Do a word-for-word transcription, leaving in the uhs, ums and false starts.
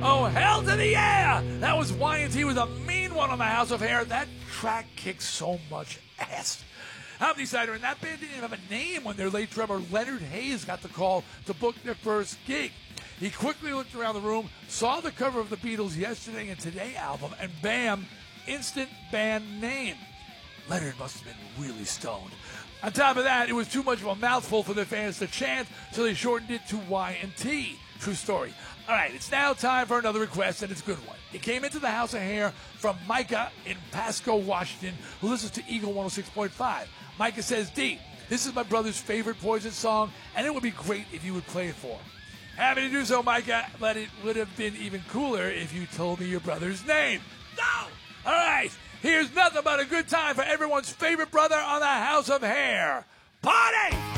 Oh, hell to the yeah! That was Y and T with a mean one on the House of Hair. That track kicks so much ass. How many cider? And that band didn't even have a name when their late drummer Leonard Hayes got the call to book their first gig. He quickly looked around the room, saw the cover of the Beatles' Yesterday and Today album, and bam, instant band name. Leonard must have been really stoned. On top of that, it was too much of a mouthful for their fans to chant, so they shortened it to Y and T. True story. All right, it's now time for another request, and it's a good one. It came into the House of Hair from Micah in Pasco, Washington, who listens to Eagle one oh six point five. Micah says, D, this is my brother's favorite Poison song, and it would be great if you would play it for him. Happy to do so, Micah, but it would have been even cooler if you told me your brother's name. No! All right, here's nothing but a good time for everyone's favorite brother on the House of Hair. Party!